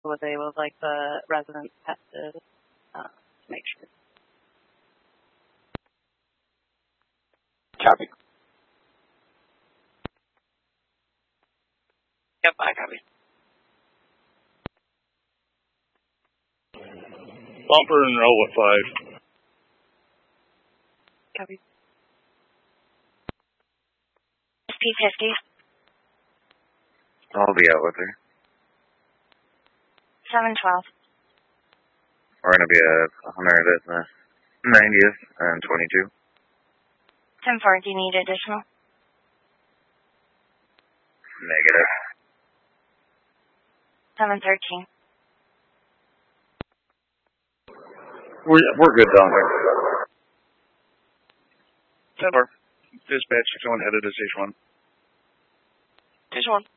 would they would like the residents tested to make sure. Copy. Yep, I copy. Bumper and roll with 5. Copy. SP50. I'll be out with her. 712. We're going to be at 100 business, 90th, and 22. 10-4, do you need additional? Negative. 713. We're good down there. 10-4. Dispatch, going headed to station 1. Station 1.